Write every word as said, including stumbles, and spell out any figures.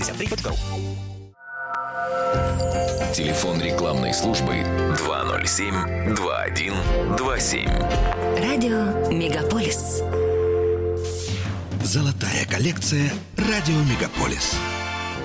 Телефон рекламной службы два ноль семь два один два семь. Радио Мегаполис. Золотая коллекция «Радио Мегаполис».